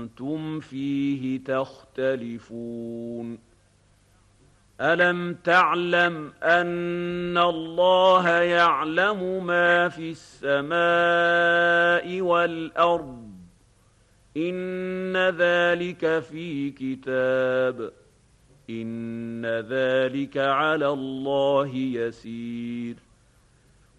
أنتم فيه تختلفون ألم تعلم أن الله يعلم ما في السماء والأرض إن ذلك في كتاب إن ذلك على الله يسير